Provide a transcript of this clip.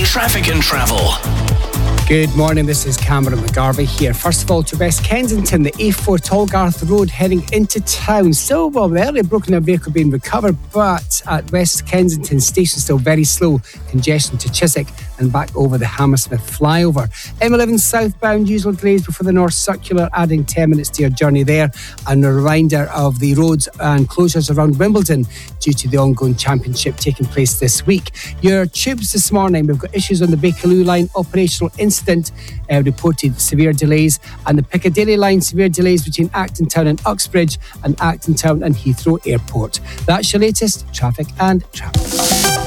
Traffic and Travel. Good morning, this is Cameron McGarvey here. First of all, to West Kensington, the A4 Tallgarth Road heading into town. Still, the earlier broken down vehicle being recovered, but at West Kensington Station still very slow. Congestion to Chiswick and back over the Hammersmith flyover. M11 southbound, usual delays before the North Circular, adding 10 minutes to your journey there. And a reminder of the roads and closures around Wimbledon due to the ongoing championship taking place this week. Your tubes this morning, we've got issues on the Bakerloo line, operational incident, reported severe delays, and the Piccadilly line, severe delays between Acton Town and Uxbridge and Acton Town and Heathrow Airport. That's your latest traffic and travel.